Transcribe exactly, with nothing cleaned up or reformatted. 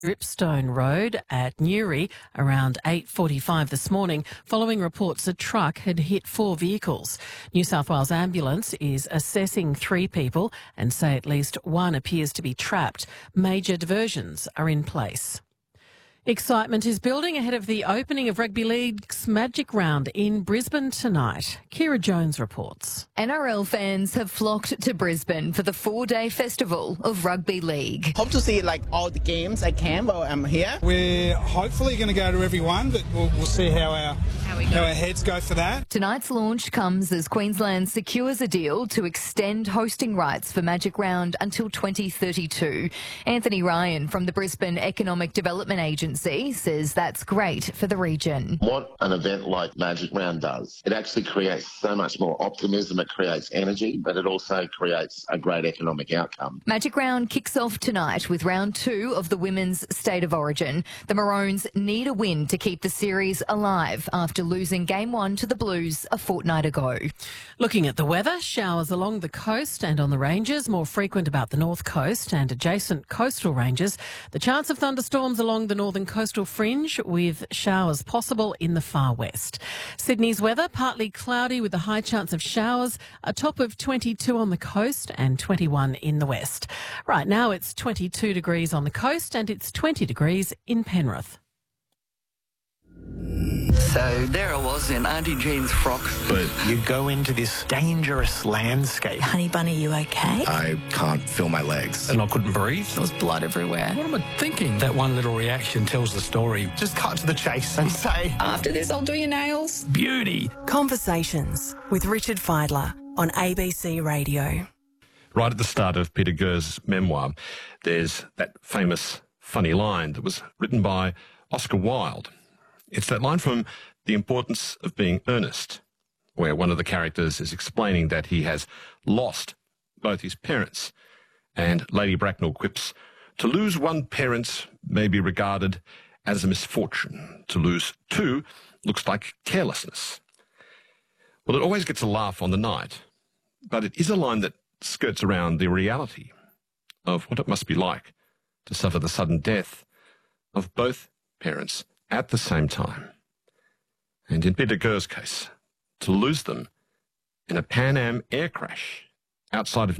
Dripstone Road at Newry around eight forty-five this morning following reports a truck had hit four vehicles. New South Wales Ambulance is assessing three people and say at least one appears to be trapped. Major diversions are in place. Excitement is building ahead of the opening of Rugby League's Magic Round in Brisbane tonight. Kira Jones reports. N R L fans have flocked to Brisbane for the four-day festival of Rugby League. Hope to see like all the games I can while I'm here. We're hopefully going to go to every one, but we'll, we'll see how our how, we how our heads go for that. Tonight's launch comes as Queensland secures a deal to extend hosting rights for Magic Round until twenty thirty-two. Anthony Ryan from the Brisbane Economic Development Agency says that's great for the region. What an event like Magic Round does, it actually creates so much more optimism, it creates energy, but it also creates a great economic outcome. Magic Round kicks off tonight with round two of the Women's State of Origin. The Maroons need a win to keep the series alive after losing game one to the Blues a fortnight ago. Looking at the weather, showers along the coast and on the ranges, more frequent about the north coast and adjacent coastal ranges. The chance of thunderstorms along the northern coastal fringe with showers possible in the far west. Sydney's weather, partly cloudy with a high chance of showers, a top of twenty-two on the coast and twenty-one in the west. Right now it's twenty-two degrees on the coast and it's twenty degrees in Penrith. So there I was in Auntie Jean's frock. But you go into this dangerous landscape. Honey Bunny, you okay? I can't feel my legs. And I couldn't breathe. There was blood everywhere. What am I thinking? That one little reaction tells the story. Just cut to the chase and say, after this, I'll do your nails. Beauty. Conversations with Richard Fidler on A B C Radio. Right at the start of Peter Gurr's memoir, there's that famous funny line that was written by Oscar Wilde. It's that line from The Importance of Being Earnest, where one of the characters is explaining that he has lost both his parents. And Lady Bracknell quips, to lose one parent may be regarded as a misfortune. To lose two looks like carelessness. Well, it always gets a laugh on the night, but it is a line that skirts around the reality of what it must be like to suffer the sudden death of both parents at the same time. And in Peter Gurr's case, to lose them in a Pan Am air crash outside of